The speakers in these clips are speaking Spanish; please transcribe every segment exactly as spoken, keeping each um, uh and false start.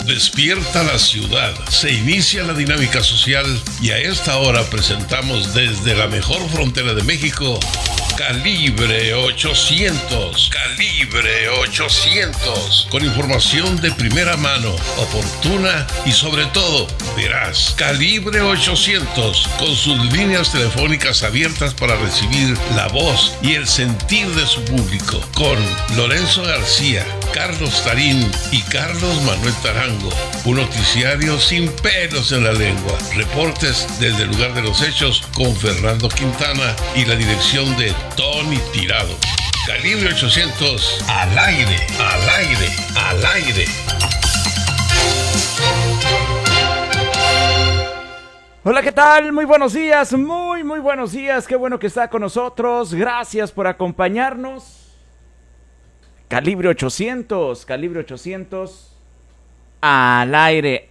Despierta la ciudad, se inicia la dinámica social y a esta hora presentamos desde la mejor frontera de México, Calibre ochocientos, Calibre ochocientos, con información de primera mano, oportuna y sobre todo veraz. Calibre ochocientos, con sus líneas telefónicas abiertas para recibir la voz y el sentir de su público, con Lorenzo García, Carlos Tarín y Carlos Manuel Tarango. Un noticiario sin pelos en la lengua. Reportes desde el lugar de los hechos con Fernando Quintana y la dirección de Tony Tirado. Calibre ochocientos, al aire, al aire, al aire. Hola, ¿qué tal? Muy buenos días, muy, muy buenos días. Qué bueno que está con nosotros. Gracias por acompañarnos. Calibre ochocientos, Calibre ochocientos, al aire,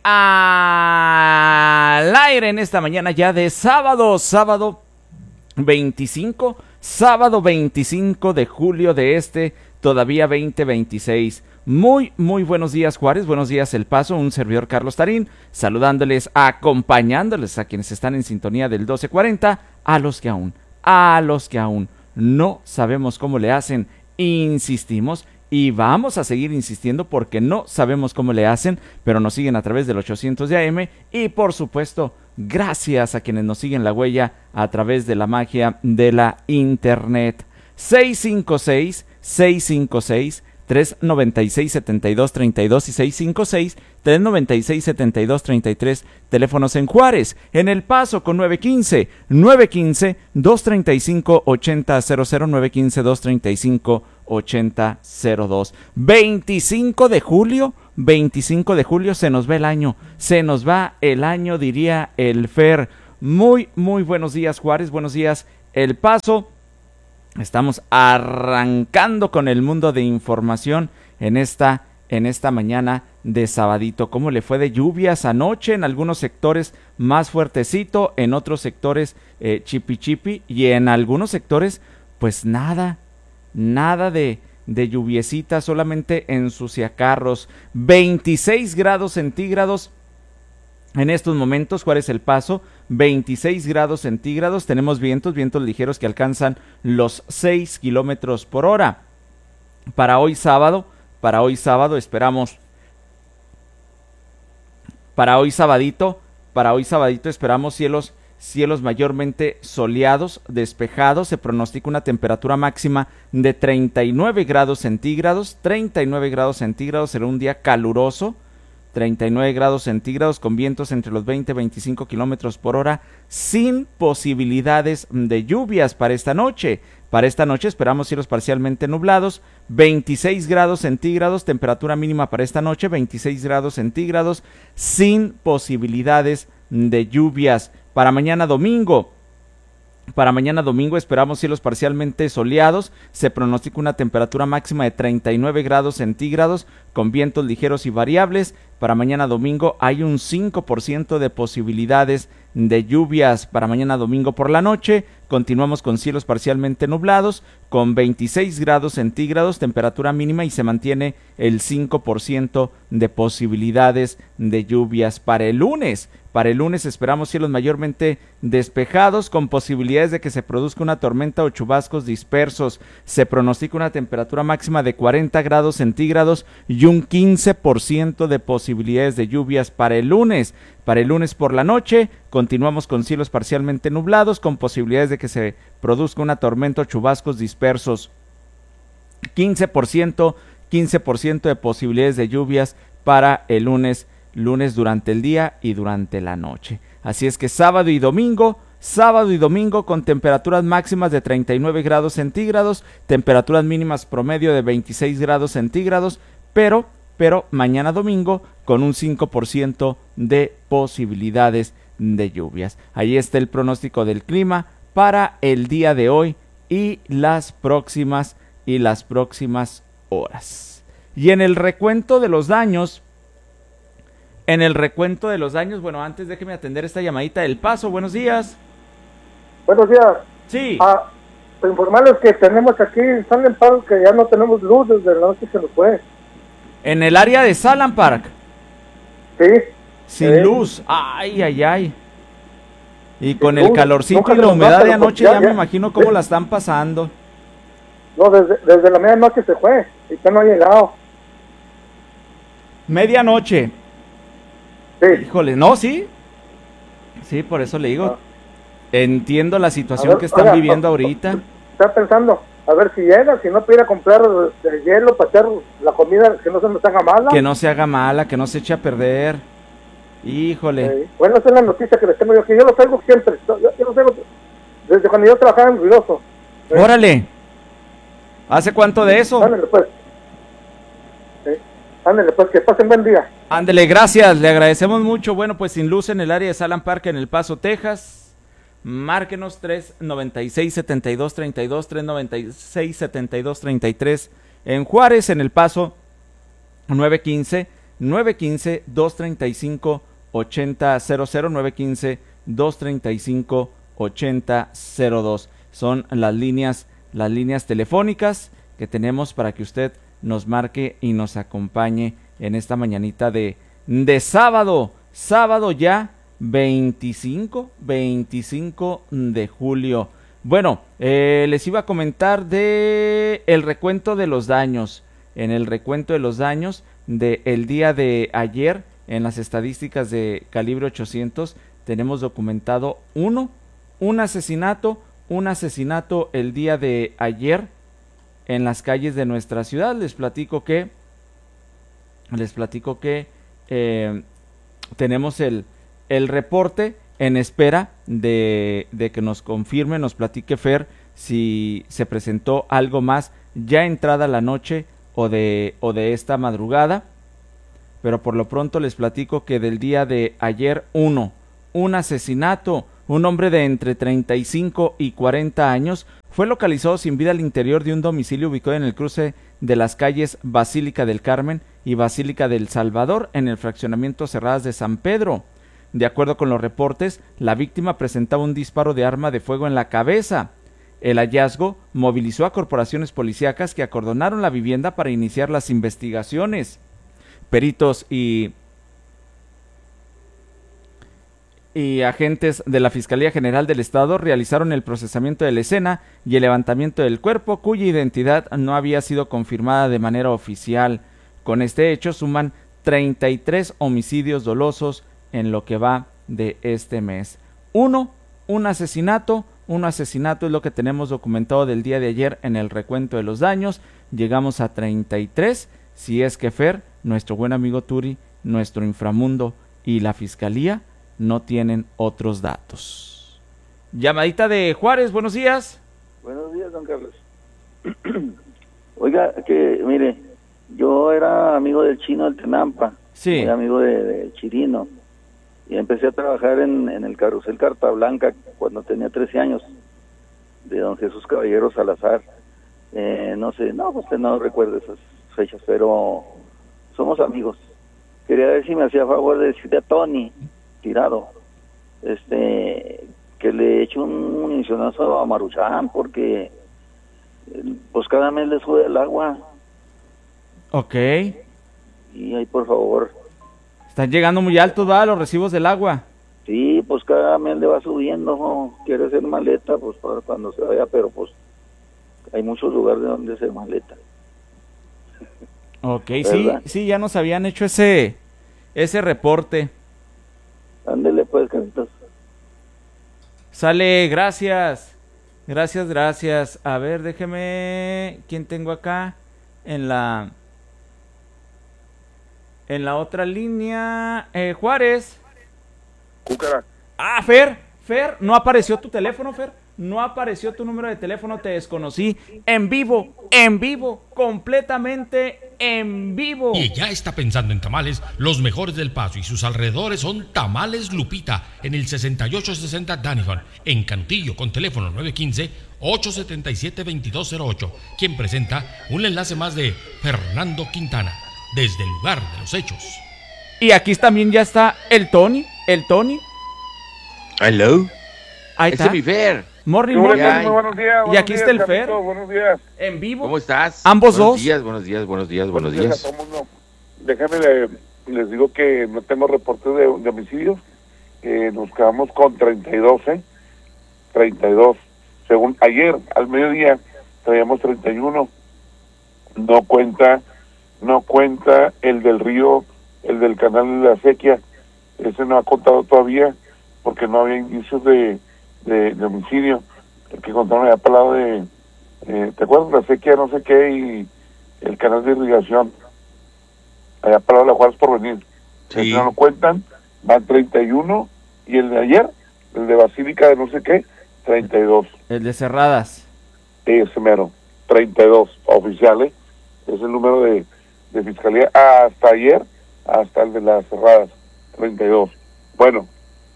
al aire en esta mañana ya de sábado, sábado veinticinco, sábado veinticinco de julio de este todavía veinte veintiséis. Muy, muy buenos días, Juárez, buenos días, El Paso, un servidor Carlos Tarín, saludándoles, acompañándoles a quienes están en sintonía del doce cuarenta, a los que aún, a los que aún no sabemos cómo le hacen. Insistimos y vamos a seguir insistiendo porque no sabemos cómo le hacen, pero nos siguen a través del ochocientos de A M y por supuesto gracias a quienes nos siguen la huella a través de la magia de la internet. seis cinco seis, seis cinco seis, tres nueve seis, siete dos tres dos y seis cinco seis, tres nueve seis, siete dos tres tres, teléfonos en Juárez, en El Paso con nueve uno cinco, nueve uno cinco, dos tres cinco, ocho cero cero cero, nueve uno cinco, dos tres cinco, ocho cero cero dos. veinticinco de julio, veinticinco de julio, se nos va el año, se nos va el año, diría el Fer. Muy, muy buenos días, Juárez, buenos días, El Paso. Estamos arrancando con el mundo de información en esta, en esta mañana de sabadito. ¿Cómo le fue de lluvias anoche? En algunos sectores más fuertecito, en otros sectores eh, chipi chipi y en algunos sectores pues nada, nada de, de lluviecita, solamente ensuciacarros. veintiséis grados centígrados en estos momentos, Juárez El Paso, veintiséis grados centígrados, tenemos vientos, vientos ligeros que alcanzan los seis kilómetros por hora. Para hoy sábado, para hoy sábado esperamos, para hoy sabadito, para hoy sabadito esperamos cielos, cielos mayormente soleados, despejados, se pronostica una temperatura máxima de treinta y nueve grados centígrados, treinta y nueve grados centígrados, será un día caluroso, treinta y nueve grados centígrados con vientos entre los veinte y veinticinco kilómetros por hora, sin posibilidades de lluvias para esta noche. Para esta noche esperamos cielos parcialmente nublados, veintiséis grados centígrados, temperatura mínima para esta noche, veintiséis grados centígrados, sin posibilidades de lluvias. Para mañana domingo, Para mañana domingo esperamos cielos parcialmente soleados, se pronostica una temperatura máxima de treinta y nueve grados centígrados con vientos ligeros y variables. Para mañana domingo hay un cinco por ciento de posibilidades de lluvias. Para mañana domingo por la noche continuamos con cielos parcialmente nublados con veintiséis grados centígrados, temperatura mínima y se mantiene el cinco por ciento de posibilidades de lluvias. Para el lunes, para el lunes esperamos cielos mayormente despejados con posibilidades de que se produzca una tormenta o chubascos dispersos. Se pronostica una temperatura máxima de cuarenta grados centígrados y un quince por ciento de posibilidades de lluvias para el lunes. Para el lunes por la noche continuamos con cielos parcialmente nublados con posibilidades de que se produzca una tormenta o chubascos dispersos. quince por ciento, quince por ciento de posibilidades de lluvias para el lunes, lunes durante el día y durante la noche. Así es que sábado y domingo, sábado y domingo con temperaturas máximas de treinta y nueve grados centígrados, temperaturas mínimas promedio de veintiséis grados centígrados, pero, pero mañana domingo con un cinco por ciento de posibilidades de lluvias. Ahí está el pronóstico del clima para el día de hoy y las próximas y las próximas horas. Y en el recuento de los daños, en el recuento de los daños, bueno, antes déjeme atender esta llamadita del Paso. Buenos días. Buenos días. Sí. Ah, para informarles que tenemos aquí en Salem Park que ya no tenemos luz desde la noche que nos fue. En el área de Salem Park. Sí. Sin eh, luz. Ay, ay, ay. Y con luz, el calorcito nunca y se la nos humedad va, de pero anoche ya- ya me ya- imagino cómo la están pasando. No, desde, desde la medianoche se fue y ya no ha llegado. Medianoche. Sí. Híjole, no, sí. Sí, por eso le digo. Ah. Entiendo la A situación ver, que están oiga, viviendo o- ahorita. Está pensando, a ver si llega, si no pudiera comprar eh, hielo para hacer la comida, que no se nos haga mala. Que no se haga mala, que no se eche a perder. Híjole. Eh, bueno, esa es la noticia que les tengo yo aquí. Yo lo traigo siempre. Yo, yo lo traigo desde cuando yo trabajaba en Ruidoso. Eh, Órale. ¿Hace cuánto de eso? Ándale, pues. Eh, ándale, pues, que pasen buen día. Ándele, gracias, le agradecemos mucho. Bueno, pues sin luz en el área de Salem Park en El Paso, Texas. Márquenos tres noventa y seis, setenta y dos, treinta y dos, tres noventa y seis, setenta y dos, treinta y tres. En Juárez, en El Paso, nueve quince, nueve quince, dos treinta y cinco, ochenta cero cero, nueve quince, dos treinta y cinco, ochenta cero dos. Son las líneas, las líneas telefónicas que tenemos para que usted nos marque y nos acompañe en esta mañanita de, de sábado, sábado ya veinticinco, veinticinco de julio. Bueno, eh, les iba a comentar de el recuento de los daños. En el recuento de los daños de el día de ayer, en las estadísticas de Calibre ochocientos, tenemos documentado uno, un asesinato, un asesinato el día de ayer en las calles de nuestra ciudad. Les platico que, les platico que eh, tenemos el el reporte en espera de, de que nos confirme, nos platique Fer si se presentó algo más ya entrada la noche o de, o de esta madrugada, pero por lo pronto les platico que del día de ayer, uno, un asesinato, un hombre de entre treinta y cinco y cuarenta años fue localizado sin vida al interior de un domicilio ubicado en el cruce de las calles Basílica del Carmen y Basílica del Salvador en el fraccionamiento Cerradas de San Pedro. De acuerdo con los reportes, la víctima presentaba un disparo de arma de fuego en la cabeza. El hallazgo movilizó a corporaciones policíacas que acordonaron la vivienda para iniciar las investigaciones. Peritos y, y agentes de la Fiscalía General del Estado realizaron el procesamiento de la escena y el levantamiento del cuerpo, cuya identidad no había sido confirmada de manera oficial. Con este hecho suman treinta y tres homicidios dolosos en lo que va de este mes. Uno, un asesinato, un asesinato es lo que tenemos documentado del día de ayer en el recuento de los daños. Llegamos a treinta y tres, si es que Fer, nuestro buen amigo Turi, nuestro inframundo y la fiscalía no tienen otros datos. Llamadita de Juárez, buenos días. Buenos días, don Carlos. Oiga, que mire, yo era amigo del Chino del Tenampa, Sí. muy amigo de, de Chirino, y empecé a trabajar en, en el Carrusel Carta Blanca cuando tenía trece años, de don Jesús Caballero Salazar. Eh, no sé, no, usted no recuerda esas fechas, pero somos amigos. Quería ver si me hacía favor de decirle a Tony Tirado, este, que le eche un municionazo a Maruchan, porque pues cada mes le sube el agua. Ok. Y ahí, por favor. Están llegando muy altos, ¿va? Los recibos del agua. Sí, pues cada mes le va subiendo, ¿no? Quiere hacer maleta, pues para cuando se vaya, pero pues hay muchos lugares de donde hacer maleta. Ok, sí, sí, ya nos habían hecho ese, ese reporte. Ándele pues, Carlitos. Sale, gracias. Gracias, gracias. A ver, déjeme, ¿quién tengo acá? En la... En la otra línea, eh, Juárez. Cúcara. Ah, Fer, Fer, no apareció tu teléfono, Fer. No apareció tu número de teléfono, te desconocí. En vivo, en vivo, completamente en vivo. Y ya está pensando en tamales, los mejores del Paso y sus alrededores son Tamales Lupita, en el sesenta y ocho sesenta Danijon, en Cantillo, con teléfono nueve uno cinco, ocho siete siete, dos dos cero ocho, quien presenta un enlace más de Fernando Quintana, desde el lugar de los hechos. Y aquí también ya está el Tony, el Tony. Hello. Ahí Ese está. es mi Fer. Morning, Muy morning. buenos, muy buenos días. Y buenos aquí días, está el Fer. Carlitos, buenos días. En vivo. ¿Cómo estás? Ambos buenos dos. Días, buenos días, buenos días, buenos Buenos días días. a todo mundo. Déjame le, les digo que no tengo reportes de, de homicidios, eh, nos quedamos con treinta y dos, ¿eh? treinta y dos. Según ayer, al mediodía, traíamos treinta y uno. No cuenta, no cuenta el del río, el del canal de la Acequia. Ese no ha contado todavía, porque no había indicios de, de, de homicidio. El que contaron allá para el lado de, eh, ¿te acuerdas de la Acequia, no sé qué, y el canal de irrigación? Allá para el lado de la Juárez por venir. Sí. Ese no lo cuentan, van treinta y uno, y el de ayer, el de Basílica de no sé qué, treinta y dos. El de Cerradas. Ese mero, treinta y dos oficiales, es el número de, de fiscalía hasta ayer, hasta el de las cerradas, treinta y dos. Bueno,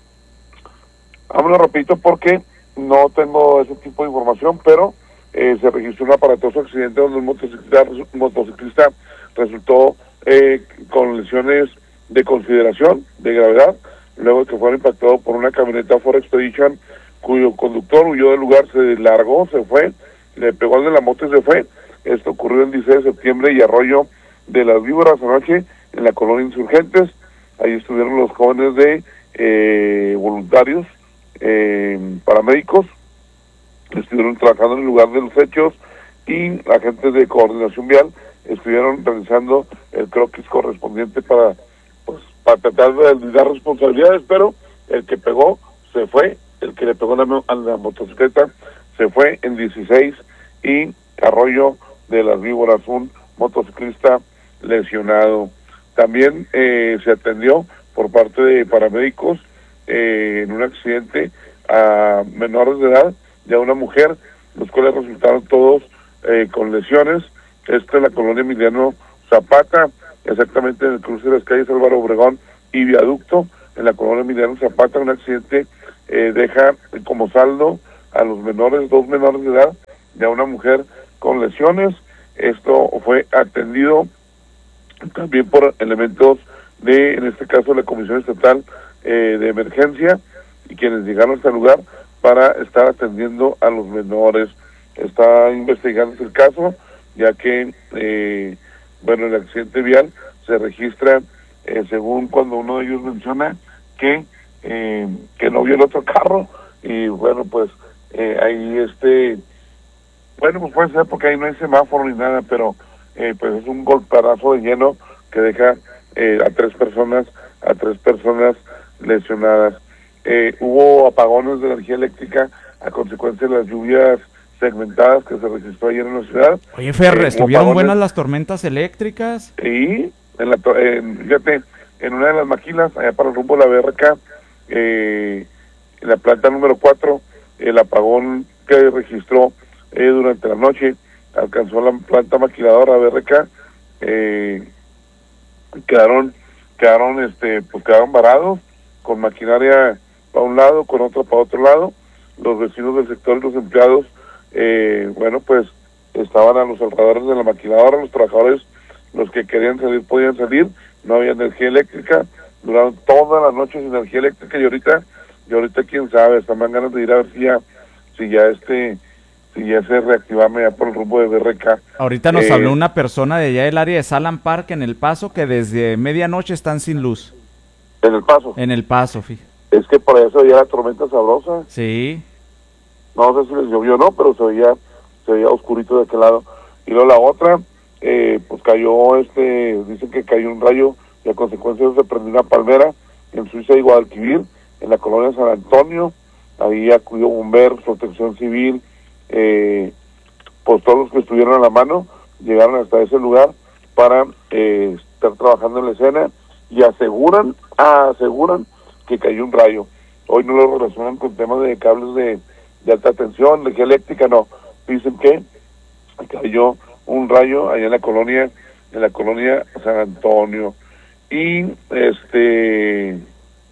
vámonos rapidito porque no tengo ese tipo de información, pero eh, se registró un aparatoso accidente donde un motociclista, un motociclista resultó eh, con lesiones de consideración, de gravedad, luego de que fuera impactado por una camioneta Ford Expedition, cuyo conductor huyó del lugar, se largó, se fue, le pegó al de la moto y se fue. Esto ocurrió el dieciséis de septiembre y Arroyo de las Víboras anoche en la colonia Insurgentes. Ahí estuvieron los jóvenes de eh, voluntarios, eh, paramédicos, estuvieron trabajando en el lugar de los hechos y agentes de coordinación vial estuvieron realizando el croquis correspondiente para, pues, para tratar de dar responsabilidades, pero el que pegó se fue, el que le pegó a la, a la motocicleta se fue en dieciséis y Arroyo de las Víboras, un motociclista lesionado. También eh, se atendió por parte de paramédicos eh, en un accidente a menores de edad y a una mujer, los cuales resultaron todos eh, con lesiones. Esto en la colonia Emiliano Zapata, exactamente en el cruce de las calles Álvaro Obregón y Viaducto, en la colonia Emiliano Zapata. Un accidente eh, deja como saldo a los menores, dos menores de edad y a una mujer con lesiones. Esto fue atendido también por elementos de, en este caso, la Comisión Estatal eh, de Emergencia, y quienes llegaron a este lugar para estar atendiendo a los menores. Está investigando el caso, ya que, eh, bueno, el accidente vial se registra, eh, según cuando uno de ellos menciona, que, eh, que no vio el otro carro, y bueno, pues, eh, ahí este... Bueno, pues puede ser porque ahí no hay semáforo ni nada, pero eh, pues es un golparazo de lleno que deja eh, a tres personas, a tres personas lesionadas. Eh, hubo apagones de energía eléctrica a consecuencia de las lluvias segmentadas que se registró ayer en la ciudad. Oye, Fer, Eh, ¿estuvieron apagones, buenas las tormentas eléctricas? y en la, en, fíjate, en una de las maquilas, allá para el rumbo de la B R K, eh, en la planta número cuatro, el apagón que registró eh, durante la noche alcanzó la planta maquiladora B R K, eh, quedaron, quedaron, este, pues quedaron varados, con maquinaria para un lado, con otra para otro lado. Los vecinos del sector y los empleados, eh, bueno, pues estaban a los alrededores de la maquiladora, los trabajadores, los que querían salir podían salir, no había energía eléctrica, duraron toda la noche sin energía eléctrica, y ahorita, y ahorita quién sabe, están más ganas de ir a ver si ya, si ya este, si ya se reactivame ya por el rumbo de B R K. Ahorita nos Eh, habló una persona de allá del área de Salam Park en El Paso que desde medianoche están sin luz. En El Paso. En El Paso, fíjate. Es que por eso ya la tormenta sabrosa. Sí. No sé si les llovió o no, pero se veía, se veía oscurito de aquel lado. Y luego la otra, eh, pues cayó, este, dicen que cayó un rayo y a consecuencia de eso se prendió una palmera en Suiza y Guadalquivir, en la colonia San Antonio. Ahí acudió bomberos, protección civil, eh, pues todos los que estuvieron a la mano llegaron hasta ese lugar para eh, estar trabajando en la escena, y aseguran, aseguran que cayó un rayo. Hoy no lo relacionan con temas de cables de, de alta tensión, energía eléctrica, no. Dicen que cayó un rayo allá en la colonia, en la colonia San Antonio. Y este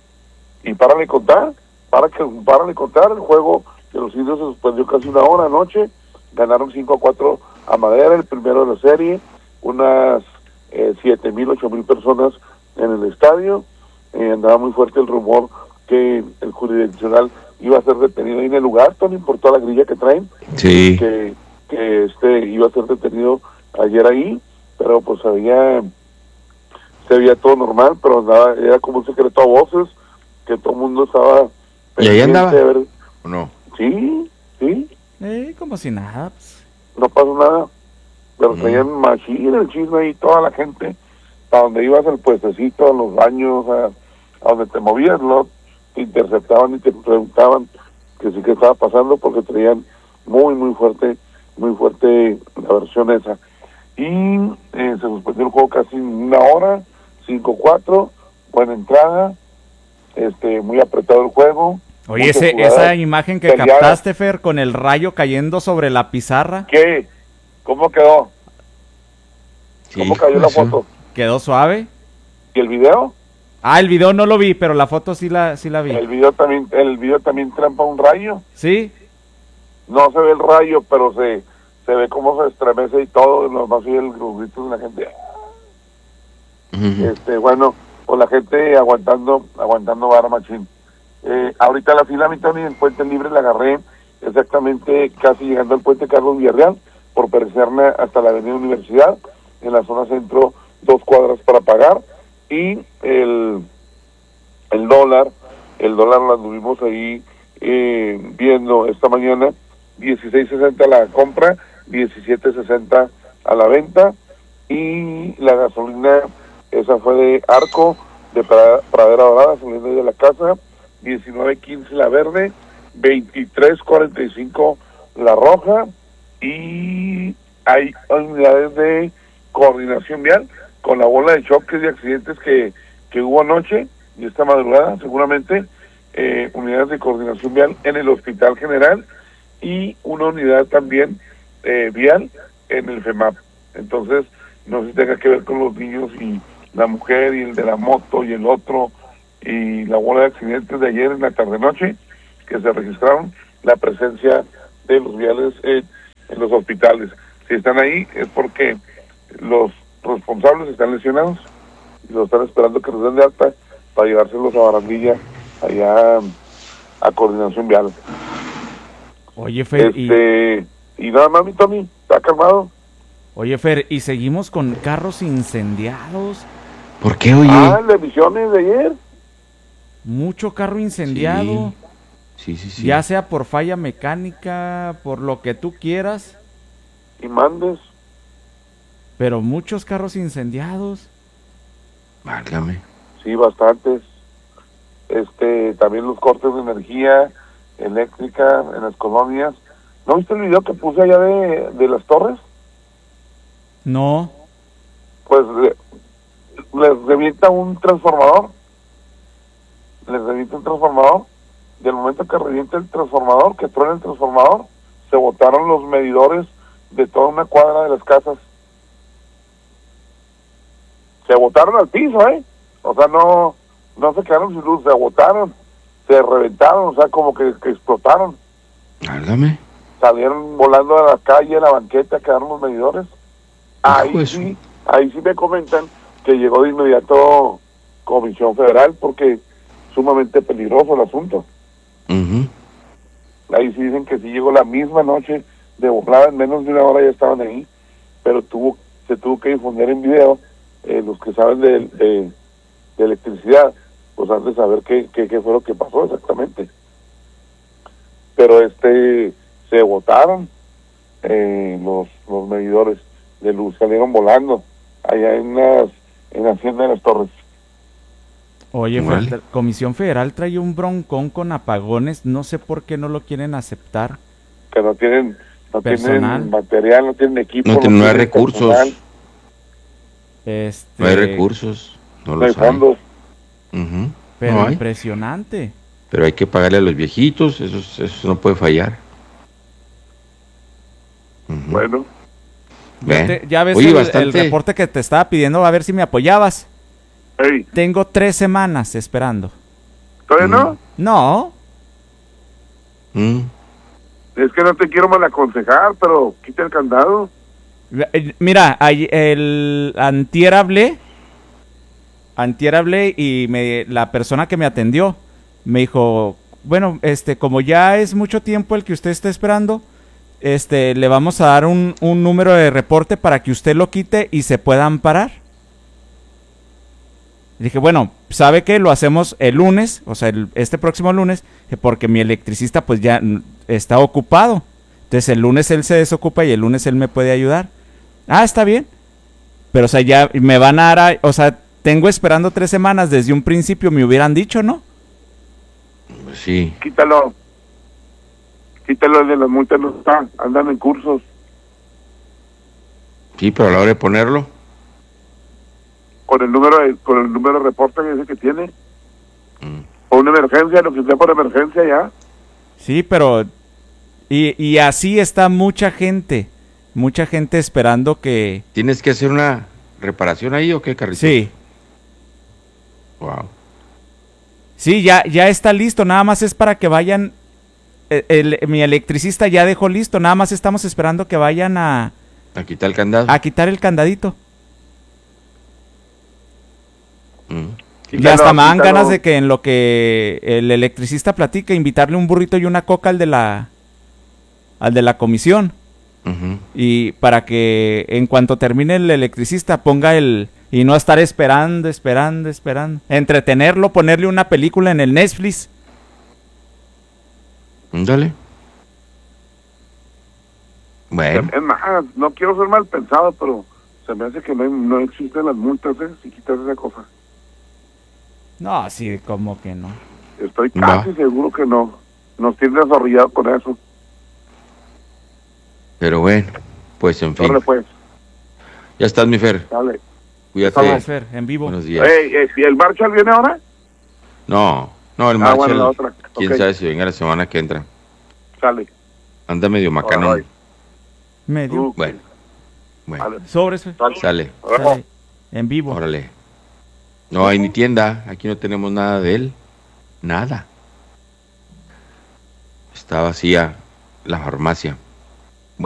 y para de contar, para que para de contar, el juego de los indios se suspendió casi una hora anoche, ganaron cinco a cuatro a Madera, el primero de la serie, unas eh, siete mil, ocho mil personas en el estadio. Eh, andaba muy fuerte el rumor que el jurisdiccional iba a ser detenido ahí en el lugar, no importó la grilla que traen, Sí. que, que este iba a ser detenido ayer ahí, pero pues había, se veía todo normal, pero andaba, era como un secreto a voces, que todo el mundo estaba... ¿Y ahí andaba? de ver. ¿O no? Sí, sí, Eh, como si nada. Pues. no pasó nada, pero Mm. traían machín el chisme ahí, toda la gente, a donde ibas al puestecito, a los baños, a, a donde te movías, ¿no? Te interceptaban y te preguntaban que sí que estaba pasando, porque traían muy, muy fuerte, muy fuerte la versión esa. Y eh, se suspendió el juego casi una hora, cinco cuatro, buena entrada, este muy apretado el juego. Oye, muchas ese, jugadas esa imagen que peleadas. captaste, Fer, con el rayo cayendo sobre la pizarra, ¿Qué? ¿Cómo quedó? Sí, ¿Cómo cayó hijo la de su- foto? quedó suave. ¿Y el video? Ah, el video no lo vi, pero la foto sí la, sí la vi. El video también, el video también trampa un rayo. ¿Sí? No se ve el rayo, pero se se ve cómo se estremece y todo, nomás oye el grito de la gente. Ujú. Este, bueno, pues la gente aguantando, aguantando vara machín. Eh, ahorita la fila, mi Tony, en Puente Libre la agarré exactamente casi llegando al puente Carlos Villarreal, por Perecerna hasta la avenida Universidad, en la zona centro, dos cuadras para pagar, y el, el dólar, el dólar lo anduvimos ahí eh, viendo esta mañana, dieciséis sesenta la compra, diecisiete sesenta a la venta, y la gasolina, esa fue de Arco, de Pra- Pradera Dorada, saliendo de la casa, diecinueve quince la verde, veintitrés cuarenta y cinco la roja, y hay unidades de coordinación vial con la bola de choques y accidentes que, que hubo anoche y esta madrugada, seguramente, eh, unidades de coordinación vial en el Hospital General y una unidad también eh, vial en el FEMAP. Entonces, no sé si tenga que ver con los niños y la mujer y el de la moto y el otro y la bola de accidentes de ayer en la tarde-noche que se registraron, la presencia de los viales en, en los hospitales. Si están ahí es porque los responsables están lesionados y los están esperando que los den de alta para llevárselos a Barandilla, allá a coordinación vial. Oye, Fer, y, Este, y nada más, mi Tony, está calmado. oye, Fer, y seguimos con carros incendiados. ¿Por qué, oye? Ah, las emisiones de ayer. Mucho carro incendiado. Sí, sí, sí. Ya sea por falla mecánica, por lo que tú quieras, Y mandes. pero muchos carros incendiados. Válgame. Sí, bastantes. Este, también los cortes de energía eléctrica en las colonias. ¿No viste el video que puse allá de, de las torres? No. Pues le- les revienta un transformador. Les revienta un transformador. Del momento que revienta el transformador, que truena el transformador, se botaron los medidores de toda una cuadra de las casas. Se botaron al piso, ¿eh? O sea, no no se quedaron sin luz, se botaron, se reventaron, o sea, como que, que explotaron. Válgame. Salieron volando a la calle, a la banqueta, quedaron los medidores. Ahí Hijo de su- sí, ahí sí me comentan que llegó de inmediato Comisión Federal porque sumamente peligroso el asunto. Ujú. Ahí sí dicen que sí llegó la misma noche de volada, en menos de una hora ya estaban ahí, pero tuvo se tuvo que difundir en video. Eh, los que saben de, de, de electricidad, pues han de saber qué, qué, qué fue lo que pasó exactamente. Pero este se botaron eh, los, los medidores de luz, salieron volando allá en las en la Hacienda de las Torres. Oye, Fer, Vale. la Comisión Federal trae un broncón con apagones, no sé por qué no lo quieren aceptar. Que no tienen no Personal. tienen material, no tienen equipo, No, tienen- no hay tienen recursos. personal, Este, No hay recursos. No no hay los hay. fondos. Ujú. Pero No hay. impresionante. Pero hay que pagarle a los viejitos. Eso, eso no puede fallar. Ujú. Bueno, Ya, Ven. te- ya ves Oye, el, bastante. el reporte que te estaba pidiendo, a ver si me apoyabas. hey, Tengo tres semanas esperando. ¿todavía no? No, Mm. Es que no te quiero mal aconsejar, pero quita el candado. Eh, mira, ay- el antier hablé, antier hablé y me, la persona que me atendió me dijo, bueno, este, como ya es mucho tiempo el que usted está esperando, este, le vamos a dar un, un número de reporte para que usted lo quite y se pueda amparar. Dije, bueno, ¿sabe qué? Lo hacemos el lunes, o sea, el, este próximo lunes, porque mi electricista pues ya está ocupado. Entonces el lunes él se desocupa y el lunes él me puede ayudar. Ah, está bien. Pero, o sea, ya me van a dar, o sea, tengo esperando tres semanas. Desde un principio me hubieran dicho, ¿no? Sí. Quítalo. Quítalo de las multas, no está. Andan en cursos. Sí, pero a la hora de ponerlo. Con el número de, con el número de reporte que dice que tiene. Mm. O una emergencia, lo que sea por emergencia ya. Sí, pero... Y, y así está mucha gente. Mucha gente esperando que... ¿Tienes que hacer una reparación ahí o qué, Carrito? Sí. Wow. Sí, ya, ya está listo. Nada más es para que vayan... El, el, mi electricista ya dejó listo. Nada más estamos esperando que vayan a... A quitar el candado. A quitar el candadito. Mm. Y hasta me dan ganas de que en lo que el electricista platique, invitarle un burrito y una coca al de la... Al de la comisión. Uh-huh. Y para que en cuanto termine el electricista ponga el... Y no estar esperando, esperando, esperando. Entretenerlo, ponerle una película en el Netflix. Dale. Bueno. Es más, no quiero ser mal pensado, pero se me hace que no, no existen las multas, ¿eh? Si quitas esa cosa. No, así como que no. Estoy casi Va. seguro que no. Nos tiene desorrillado con eso. Pero bueno, pues en fin. Órale, pues. Ya estás, mi Fer. Dale. Cuídate. Vamos, Fer, en vivo. Buenos días. Ey, ey, ¿y el Marshall viene ahora? No, no, el Ah, Marshall, bueno, la otra. quién Ok. sabe si venga la semana que entra. Sale. Anda medio macanón. Órale. Medio. Uh, Bueno, bueno, Sale. Sobres, Fer. Sale. sale, Sale. En vivo. órale. No hay ni tienda, aquí no tenemos nada de él. Nada. Está vacía la farmacia.